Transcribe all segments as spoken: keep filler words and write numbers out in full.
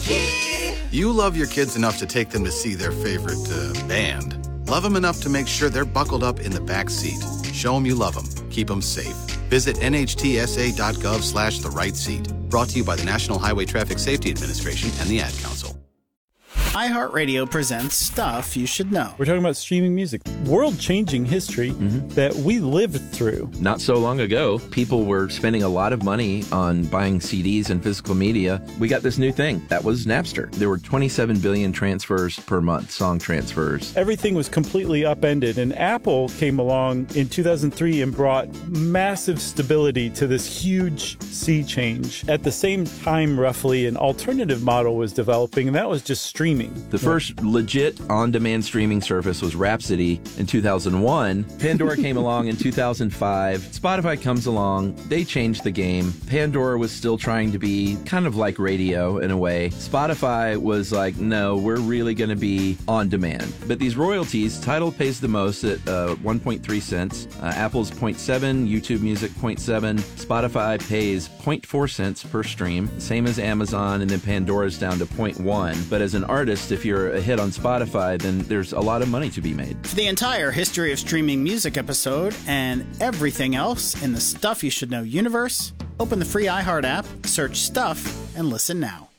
You love your kids enough to take them to see their favorite uh, band. Love them enough to make sure they're buckled up in the back seat. Show them you love them. Keep them safe. Visit nhtsa.gov slash the right seat. Brought to you by the National Highway Traffic Safety Administration and the Ad Council. iHeartRadio presents Stuff You Should Know. We're talking about streaming music, world-changing history mm-hmm. that we lived through. Not so long ago, people were spending a lot of money on buying C Ds and physical media. We got this new thing. That was Napster. There were twenty-seven billion transfers per month, song transfers. Everything was completely upended, and Apple came along in two thousand three and brought massive stability to this huge sea change. At the same time, roughly, an alternative model was developing, and that was just streaming. The first legit on-demand streaming service was Rhapsody in two thousand one. Pandora came along in two thousand five. Spotify comes along. They changed the game. Pandora was still trying to be kind of like radio in a way. Spotify was like, no, we're really going to be on-demand. But these royalties, Tidal pays the most at uh, one point three cents. Uh, Apple's zero point seven, YouTube Music zero point seven. Spotify pays zero point four cents per stream, same as Amazon, and then Pandora's down to zero point one. But as an artist, if you're a hit on Spotify, then there's a lot of money to be made. For the entire history of streaming music episode and everything else in the Stuff You Should Know universe, open the free iHeart app, search Stuff, and listen now.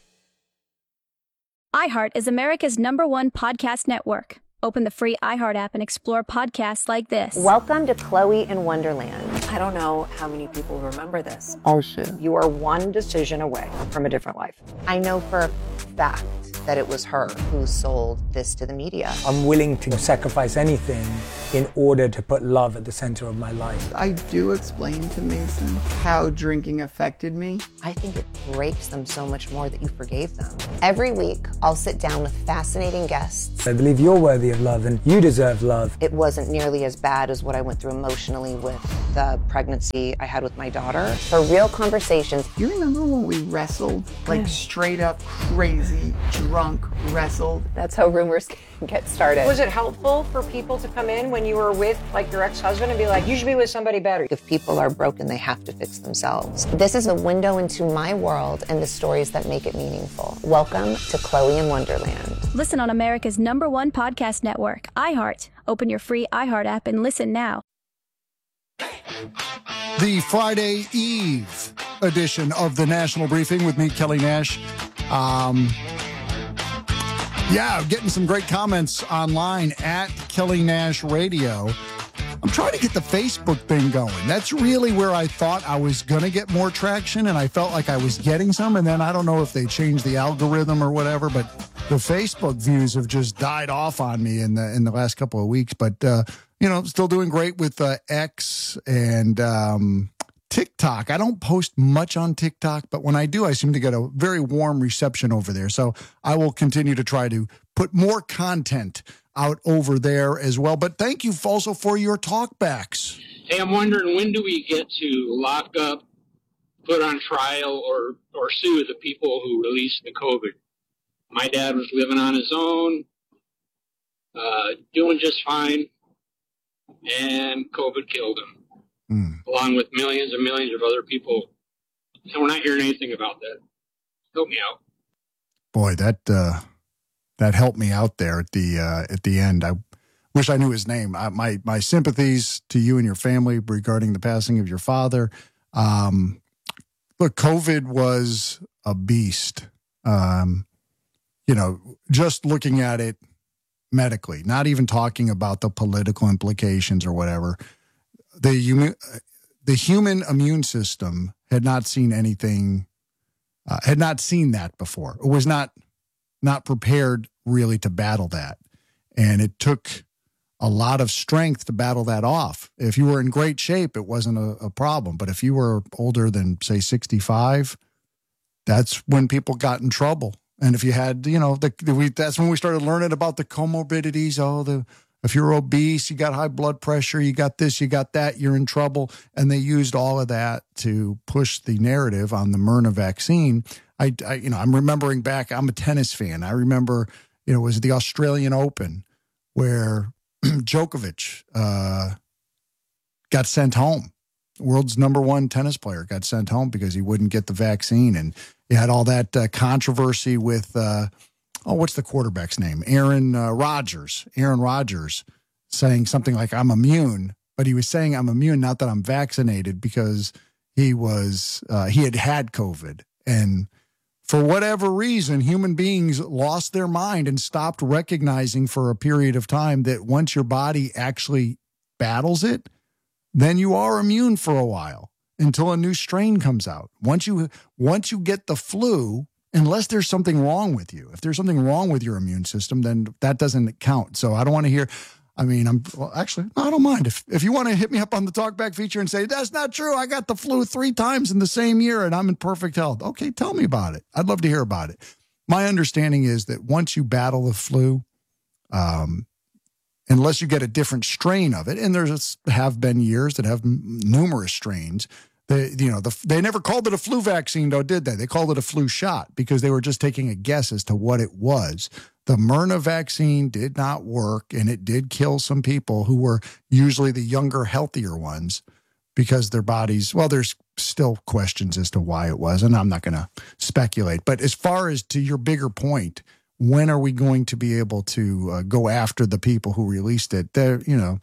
iHeart is America's number one podcast network. Open the free iHeart app and explore podcasts like this. Welcome to Chloe in Wonderland. I don't know how many people remember this. Oh, shit. You are one decision away from a different life. I know for a fact that it was her who sold this to the media. I'm willing to sacrifice anything in order to put love at the center of my life. I do explain to Mason how drinking affected me. I think it breaks them so much more that you forgave them. Every week, I'll sit down with fascinating guests. I believe you're worthy of love and you deserve love. It wasn't nearly as bad as what I went through emotionally with the pregnancy I had with my daughter. For real conversations. You remember when we wrestled? Like yeah. straight up crazy, drunk wrestled? That's how rumors get started. Was it helpful for people to come in when you were with like your ex-husband and be like, you should be with somebody better? If people are broken, they have to fix themselves. This is a window into my world and the stories that make it meaningful. Welcome to Chloe in Wonderland. Listen on America's number one podcast network, iHeart. Open your free iHeart app and listen now. The Friday Eve edition of the National Briefing with me, Kelly Nash. Um, yeah, getting some great comments online at Kelly Nash Radio. I'm trying to get the Facebook thing going. That's really where I thought I was going to get more traction, and I felt like I was getting some, and then I don't know if they changed the algorithm or whatever, but the Facebook views have just died off on me in the in the last couple of weeks. But, uh, you know, still doing great with uh, X and um, TikTok. I don't post much on TikTok, but when I do, I seem to get a very warm reception over there. So I will continue to try to put more content out over there as well. But thank you also for your talkbacks. Hey, I'm wondering, when do we get to lock up, put on trial, or, or sue the people who released the COVID? My dad was living on his own, uh, doing just fine, and COVID killed him, mm. along with millions and millions of other people. And we're not hearing anything about that. Help me out. Boy, that uh, that helped me out there at the uh, at the end. I wish I knew his name. I, my my sympathies to you and your family regarding the passing of your father. Um, look, COVID was a beast. Um, you know, just looking at it medically, not even talking about the political implications or whatever. The the human immune system had not seen anything, uh, had not seen that before. It was not not prepared really to battle that, and it took a lot of strength to battle that off. If you were in great shape, it wasn't a, a problem. But if you were older than, say, sixty-five, that's when people got in trouble. And if you had, you know, the, the, we, that's when we started learning about the comorbidities. Oh, the if you're obese, you got high blood pressure, you got this, you got that, you're in trouble. And they used all of that to push the narrative on the Myrna vaccine. I, I you know, I'm remembering back, I'm a tennis fan. I remember, you know, it was the Australian Open where Djokovic uh, got sent home. world's number one tennis player, got sent home because he wouldn't get the vaccine. And you had all that uh, controversy with, uh, oh, what's the quarterback's name? Aaron uh, Rodgers. Aaron Rodgers saying something like, I'm immune. But he was saying, I'm immune, not that I'm vaccinated, because he was, uh, he had had COVID. And for whatever reason, human beings lost their mind and stopped recognizing for a period of time that once your body actually battles it, then you are immune for a while until a new strain comes out. Once you once you get the flu, unless there's something wrong with you, if there's something wrong with your immune system, then that doesn't count. So I don't want to hear, I mean, I'm well, actually, I don't mind. If, if you want to hit me up on the Talkback feature and say, that's not true, I got the flu three times in the same year and I'm in perfect health. Okay, tell me about it. I'd love to hear about it. My understanding is that once you battle the flu, um, unless you get a different strain of it, and there's have been years that have numerous strains, they, you know, the, they never called it a flu vaccine, though, did they? They called it a flu shot because they were just taking a guess as to what it was. The Myrna vaccine did not work, and it did kill some people who were usually the younger, healthier ones because their bodies, well, there's still questions as to why it was, and I'm not going to speculate. But as far as to your bigger point, when are we going to be able to uh, go after the people who released it? They're, you know,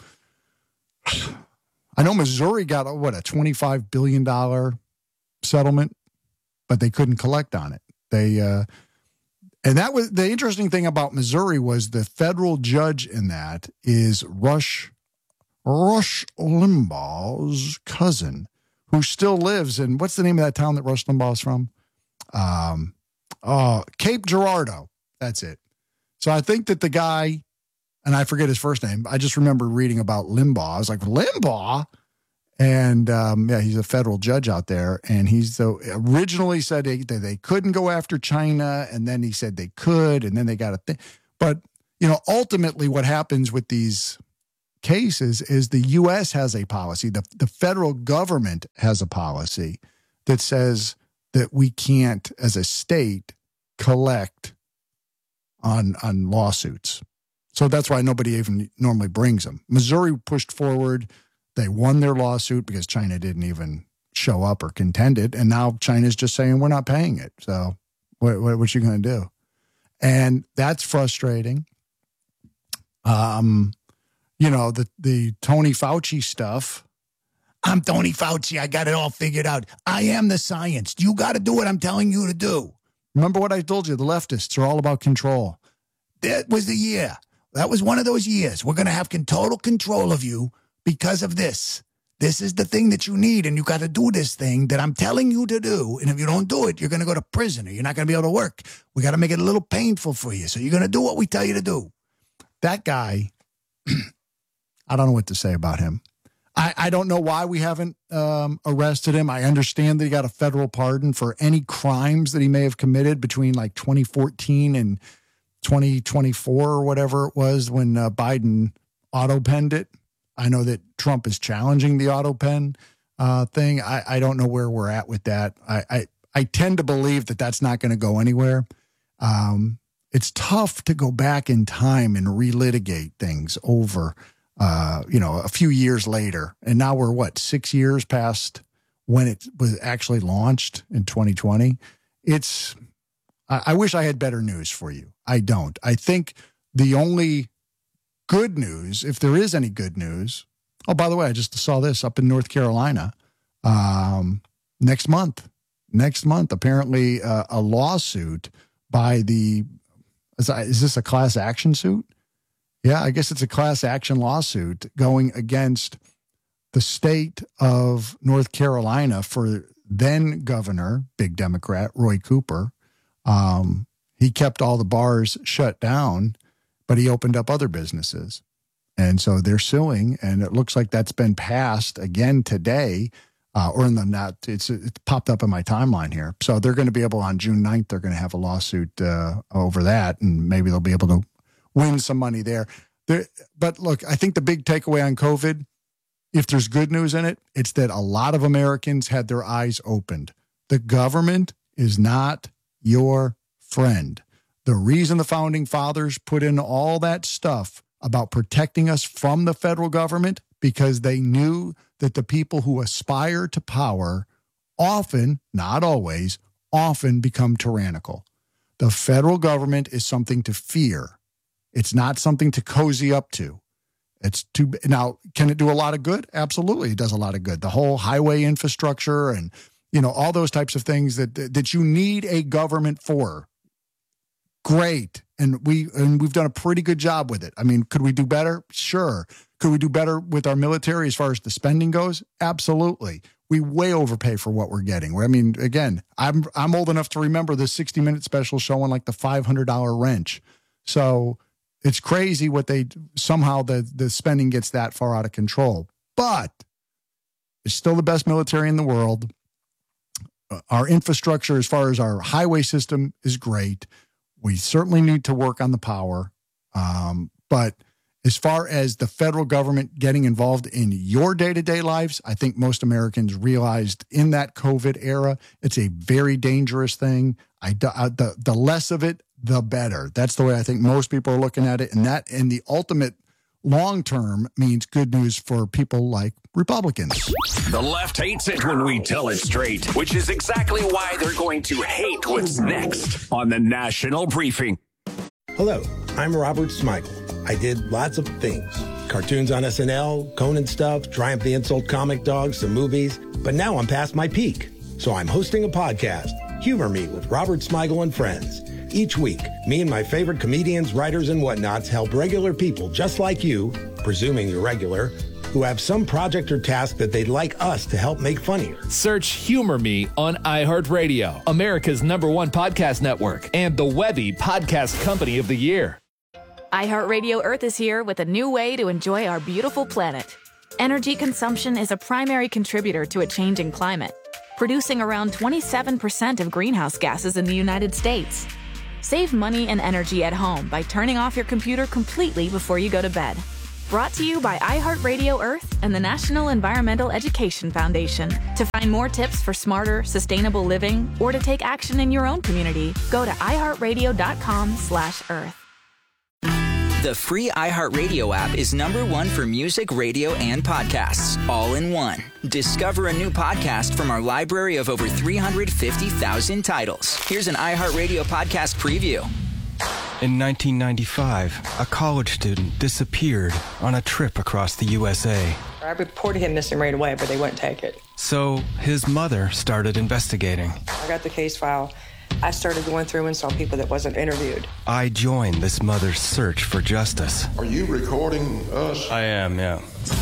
I know Missouri got, what, a twenty-five billion dollars settlement, but they couldn't collect on it. They, uh, And that was the interesting thing about Missouri was the federal judge in that is Rush Rush Limbaugh's cousin, who still lives in, what's the name of that town that Rush Limbaugh is from? Um, oh, Cape Girardeau. That's it. So I think that the guy, and I forget his first name, I just remember reading about Limbaugh. I was like, Limbaugh? And um, yeah, he's a federal judge out there. And he's the, originally said they, they, they couldn't go after China. And then he said they could. And then they got a thing. But, you know, ultimately what happens with these cases is the U S has a policy. The, the federal government has a policy that says that we can't, as a state, collect on, on lawsuits. So that's why nobody even normally brings them. Missouri pushed forward. They won their lawsuit because China didn't even show up or contend it. And now China's just saying, we're not paying it. So what, what, what you going to do? And that's frustrating. Um, you know, the, the Tony Fauci stuff. I'm Tony Fauci. I got it all figured out. I am the science. You got to do what I'm telling you to do. Remember what I told you? The leftists are all about control. That was the year. That was one of those years. We're going to have total control of you because of this. This is the thing that you need, and you got to do this thing that I'm telling you to do. And if you don't do it, you're going to go to prison or you're not going to be able to work. We got to make it a little painful for you. So you're going to do what we tell you to do. That guy, I don't know what to say about him. I, I don't know why we haven't um, arrested him. I understand that he got a federal pardon for any crimes that he may have committed between like twenty fourteen and twenty twenty-four or whatever it was when uh, Biden auto-penned it. I know that Trump is challenging the auto-pen uh, thing. I, I don't know where we're at with that. I, I, I tend to believe that that's not going to go anywhere. Um, it's tough to go back in time and relitigate things over Uh, you know, a few years later. And now we're, what, six years past when it was actually launched in twenty twenty. It's, I, I wish I had better news for you. I don't. I think the only good news, if there is any good news, oh, by the way, I just saw this up in North Carolina um, next month. Next month, apparently uh, a lawsuit by the, is, is this a class action suit? Yeah, I guess it's a class action lawsuit going against the state of North Carolina for then governor, big Democrat, Roy Cooper. Um, he kept all the bars shut down, but he opened up other businesses. And so they're suing, and it looks like that's been passed again today, uh, or in the not, it's, it's popped up in my timeline here. So they're going to be able, on June ninth, they're going to have a lawsuit uh, over that, and maybe they'll be able to win some money there. there. But look, I think the big takeaway on COVID, if there's good news in it, it's that a lot of Americans had their eyes opened. The government is not your friend. The reason the founding fathers put in all that stuff about protecting us from the federal government because they knew that the people who aspire to power often, not always, often become tyrannical. The federal government is something to fear. It's not something to cozy up to. It's too now. Can it do a lot of good? Absolutely, it does a lot of good. The whole highway infrastructure and you know all those types of things that that you need a government for. Great, and we and we've done a pretty good job with it. I mean, could we do better? Sure. Could we do better with our military as far as the spending goes? Absolutely. We way overpay for what we're getting. I mean, again, I'm I'm old enough to remember the sixty minute special showing like the five hundred dollars wrench. So it's crazy what they somehow the the spending gets that far out of control. But it's still the best military in the world. Our infrastructure, as far as our highway system, is great. We certainly need to work on the power. Um, but as far as the federal government getting involved in your day-to-day lives, I think most Americans realized in that COVID era, it's a very dangerous thing. I, I, the, the less of it, the better. That's the way I think most people are looking at it. And that in the ultimate long term means good news for people like Republicans. The left hates it when we tell it straight, which is exactly why they're going to hate what's next on the National Briefing. Hello, I'm Robert Smigel. I did lots of things. Cartoons on S N L, Conan stuff, Triumph the Insult comic dogs, some movies. But now I'm past my peak. So I'm hosting a podcast, Humor Me with Robert Smigel and Friends. Each week, me and my favorite comedians, writers, and whatnots help regular people just like you, presuming you're regular, who have some project or task that they'd like us to help make funnier. Search Humor Me on iHeartRadio, America's number one podcast network, and the Webby Podcast Company of the Year. iHeartRadio Earth is here with a new way to enjoy our beautiful planet. Energy consumption is a primary contributor to a changing climate, producing around twenty-seven percent of greenhouse gases in the United States. Save money and energy at home by turning off your computer completely before you go to bed. Brought to you by iHeartRadio Earth and the National Environmental Education Foundation. To find more tips for smarter, sustainable living or to take action in your own community, go to iHeartRadio.com slash Earth. The free iHeartRadio app is number one for music, radio, and podcasts, all in one. Discover a new podcast from our library of over three hundred fifty thousand titles. Here's an iHeartRadio podcast preview. In nineteen ninety-five, a college student disappeared on a trip across the U S A. I reported him missing right away, but they wouldn't take it. So his mother started investigating. I got the case file. I started going through and saw people that wasn't interviewed. I joined this mother's search for justice. Are you recording us? I am, yeah.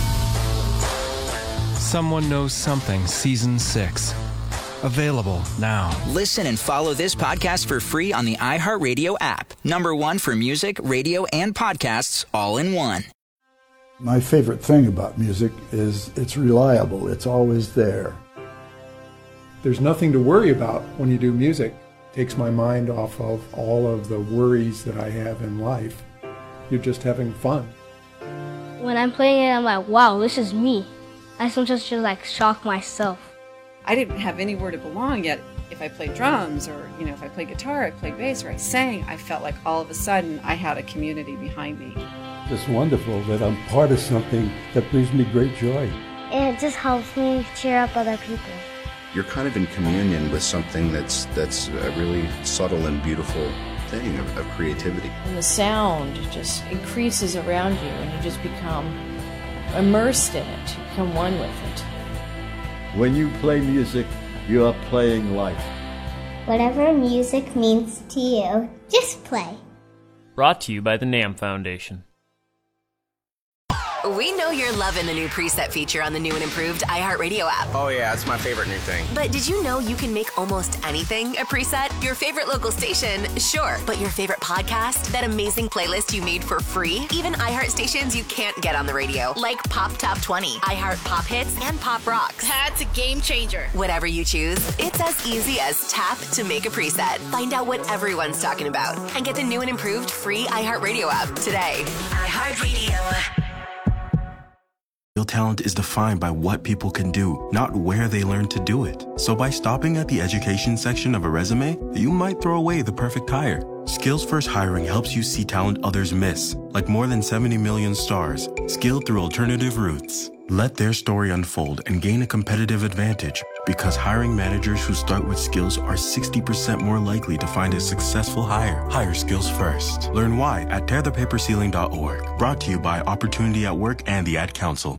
Someone Knows Something, Season six. Available now. Listen and follow this podcast for free on the iHeartRadio app. Number one for music, radio, and podcasts, all in one. My favorite thing about music is it's reliable. It's always there. There's nothing to worry about when you do music. Takes my mind off of all of the worries that I have in life. You're just having fun. When I'm playing it, I'm like, wow, this is me. I sometimes just like shock myself. I didn't have anywhere to belong yet. If I played drums or, you know, if I played guitar, I played bass, or I sang, I felt like all of a sudden I had a community behind me. It's wonderful that I'm part of something that brings me great joy. It just helps me cheer up other people. You're kind of in communion with something that's that's a really subtle and beautiful thing of, of creativity. And the sound just increases around you and you just become immersed in it. You become one with it. When you play music, you are playing life. Whatever music means to you, just play. Brought to you by the NAMM Foundation. We know you're loving the new preset feature on the new and improved iHeartRadio app. Oh yeah, it's my favorite new thing. But did you know you can make almost anything a preset? Your favorite local station, sure. But your favorite podcast? That amazing playlist you made for free? Even iHeart stations you can't get on the radio, like Pop Top twenty, iHeart Pop Hits, and Pop Rocks. That's a game changer. Whatever you choose, it's as easy as tap to make a preset. Find out what everyone's talking about and get the new and improved free iHeartRadio app today. iHeartRadio. Real talent is defined by what people can do, not where they learn to do it. So by stopping at the education section of a resume, you might throw away the perfect hire. Skills Skills First Hiring helps you see talent others miss, like more than seventy million stars, skilled through alternative routes. Let their story unfold and gain a competitive advantage, because hiring managers who start with skills are sixty percent more likely to find a successful hire. Hire skills first. Learn why at tear the paper ceiling dot org. Brought to you by Opportunity at Work and the Ad Council.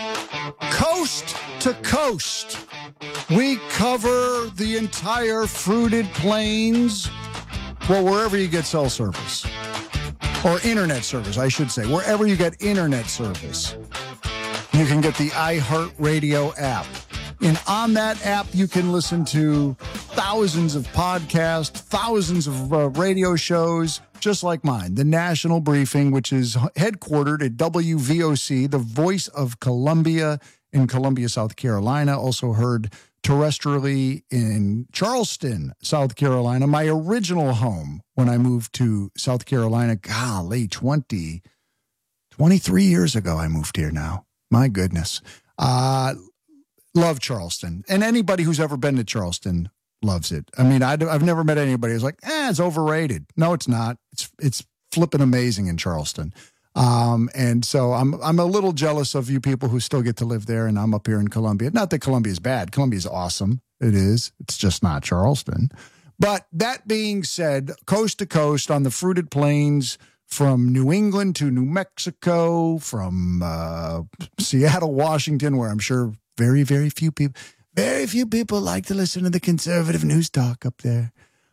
Coast to coast, we cover the entire fruited plains. Well, wherever you get cell service, or internet service, I should say, wherever you get internet service, you can get the iHeartRadio app. And on that app, you can listen to thousands of podcasts, thousands of uh, radio shows, just like mine. The National Briefing, which is headquartered at W V O C, the voice of Columbia in Columbia, South Carolina. Also heard terrestrially in Charleston, South Carolina, my original home when I moved to South Carolina. Golly, twenty, twenty-three years ago I moved here now. My goodness. Uh, love Charleston. And anybody who's ever been to Charleston loves it. I mean, I'd, I've never met anybody who's like, eh, it's overrated. No, it's not. It's it's flipping amazing in Charleston. Um, and so I'm I'm a little jealous of you people who still get to live there, and I'm up here in Columbia. Not that Columbia is bad. Columbia is awesome. It is. It's just not Charleston. But that being said, coast to coast on the fruited plains, from New England to New Mexico, from uh, Seattle, Washington, where I'm sure very, very few people, very few people like to listen to the conservative news talk up there.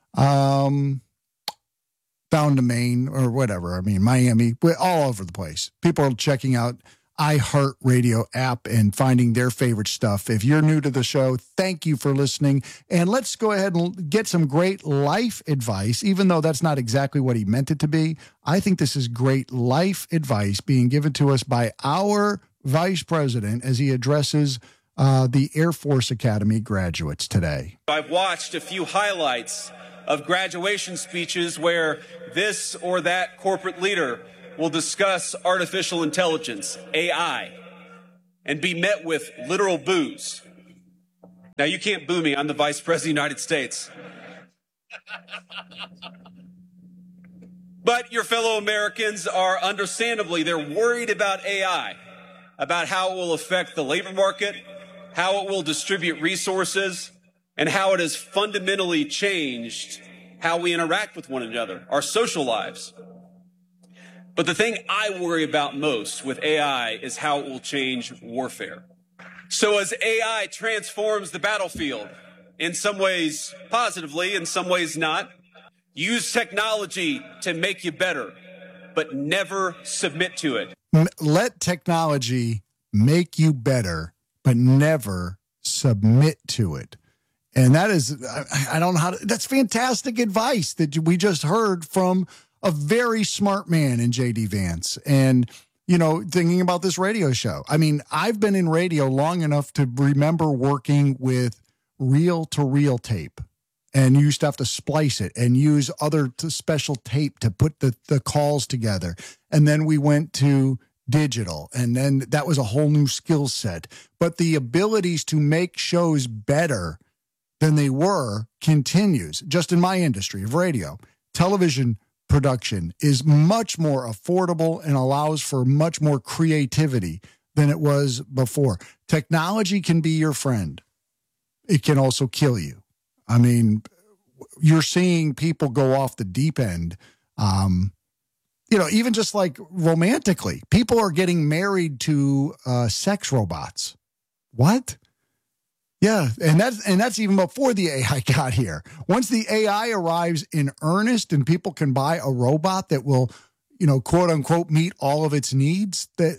Um, down to Maine or whatever. I mean, Miami, all over the place. People are checking out iHeartRadio app and finding their favorite stuff. If you're new to the show, thank you for listening. And let's go ahead and get some great life advice, even though that's not exactly what he meant it to be. I think this is great life advice being given to us by our vice president as he addresses uh, the Air Force Academy graduates today. I've watched a few highlights of graduation speeches where this or that corporate leader will discuss artificial intelligence, A I, and be met with literal boos. Now, you can't boo me. I'm the Vice President of the United States. But your fellow Americans are understandably, they're worried about A I, about how it will affect the labor market, how it will distribute resources, and how it has fundamentally changed how we interact with one another, our social lives. But the thing I worry about most with A I is how it will change warfare. So as A I transforms the battlefield, in some ways positively, in some ways not, use technology to make you better, but never submit to it. Let technology make you better, but never submit to it. And that is, I, I don't know how to, that's fantastic advice that we just heard from a very smart man in J D Vance. And, you know, thinking about this radio show, I mean, I've been in radio long enough to remember working with reel-to-reel tape. And you used to have to splice it and use other t- special tape to put the, the calls together. And then we went to digital, and then that was a whole new skill set. But the abilities to make shows better than they were continues. Just in my industry of radio, television production is much more affordable and allows for much more creativity than it was before. Technology can be your friend. It can also kill you. I mean, you're seeing people go off the deep end. Um, you know, even just like romantically, people are getting married to uh, sex robots. What? Yeah, and that's and that's even before the A I got here. Once the A I arrives in earnest and people can buy a robot that will, you know, quote unquote, meet all of its needs, that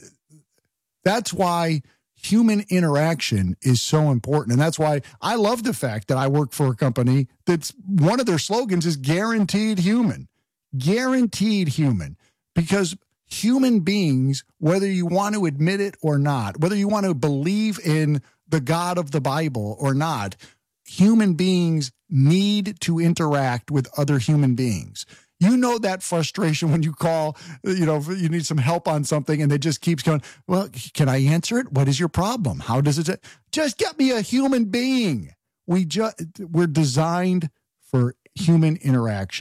that's why human interaction is so important. And that's why I love the fact that I work for a company that's one of their slogans is guaranteed human. Guaranteed human. Because human beings, whether you want to admit it or not, whether you want to believe in the God of the Bible or not, human beings need to interact with other human beings. You know that frustration when you call, you know, you need some help on something and it just keeps going, well, can I answer it? What is your problem? How does it? Just get me a human being. We just, we're designed for human interaction.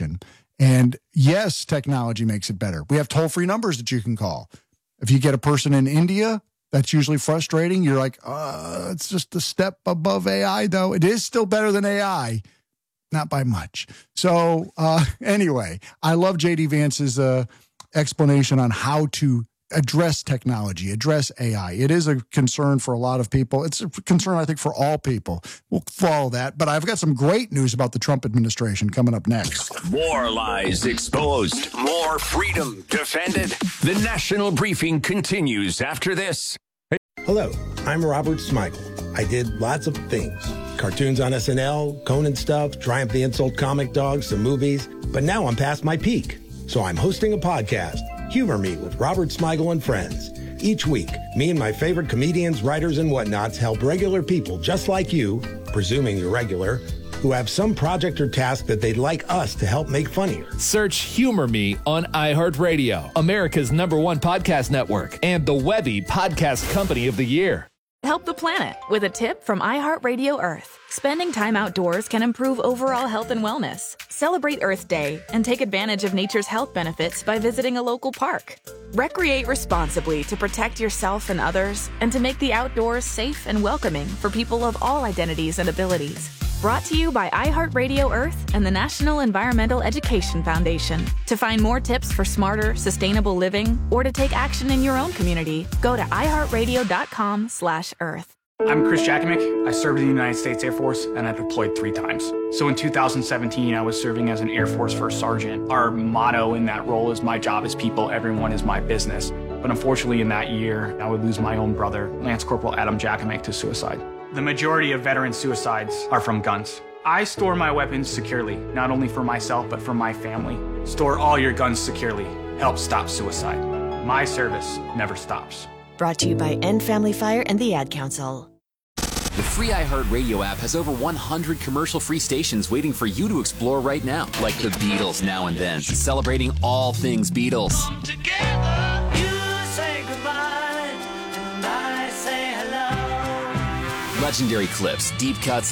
And yes, technology makes it better. We have toll-free numbers that you can call. If you get a person in India, that's usually frustrating. You're like, uh, it's just a step above A I, though. It is still better than A I, not by much. So uh, anyway, I love J D Vance's uh, explanation on how to address technology, address A I. It is a concern for a lot of people. It's a concern, I think, for all people. We'll follow that. But I've got some great news about the Trump administration coming up next. More lies exposed. More freedom defended. The National Briefing continues after this. Hello, I'm Robert Smigel. I did lots of things. Cartoons on S N L, Conan stuff, Triumph the Insult comic dogs, some movies. But now I'm past my peak. So I'm hosting a podcast, Humor Me with Robert Smigel and Friends. Each week, me and my favorite comedians, writers, and whatnots help regular people just like you, presuming you're regular, who have some project or task that they'd like us to help make funnier. Search Humor Me on iHeartRadio, America's number one podcast network, and the Webby Podcast Company of the Year. Help the planet with a tip from iHeartRadio Earth. Spending time outdoors can improve overall health and wellness. Celebrate Earth Day and take advantage of nature's health benefits by visiting a local park. Recreate responsibly to protect yourself and others, and to make the outdoors safe and welcoming for people of all identities and abilities. Brought to you by iHeartRadio Earth and the National Environmental Education Foundation. To find more tips for smarter, sustainable living, or to take action in your own community, go to iHeartRadio.com slash Earth. I'm Chris Jakimick. I served in the United States Air Force, and I deployed three times. So in two thousand seventeen, I was serving as an Air Force First Sergeant. Our motto in that role is, my job is people, everyone is my business. But unfortunately, in that year, I would lose my own brother, Lance Corporal Adam Jakimick, to suicide. The majority of veteran suicides are from guns. I store my weapons securely, not only for myself, but for my family. Store all your guns securely. Help stop suicide. My service never stops. Brought to you by End Family Fire and the Ad Council. The free iHeartRadio app has over one hundred commercial-free stations waiting for you to explore right now. Like the Beatles Now and Then, celebrating all things Beatles. Come together, you say goodbye, and I say hello. Legendary clips, deep cuts,